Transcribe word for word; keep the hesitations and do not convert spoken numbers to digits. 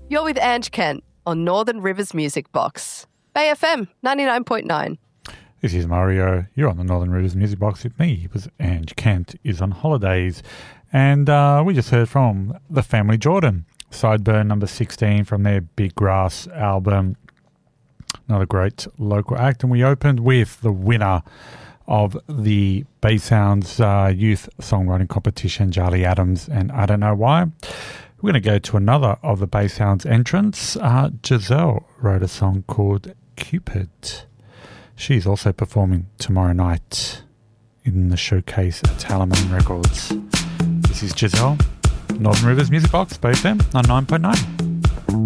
You're with Ange Kent on Northern Rivers Music Box. Bay F M ninety-nine point nine. This is Mario. You're on the Northern Rivers Music Box with me. It was Ange Kent is on holidays. And uh, we just heard from the Family Jordan. Sideburn number sixteen from their Big Grass album. Another great local act. And we opened with the winner of the Bay Sounds uh, Youth Songwriting Competition, Charlie Adams, and I Don't Know Why. We're going to go to another of the Bay Sounds entrants. Uh, Giselle wrote a song called Cupid. She's also performing tomorrow night in the showcase at Talaman Records. This is Giselle, Northern Rivers Music Box, Bay F M ninety-nine point nine.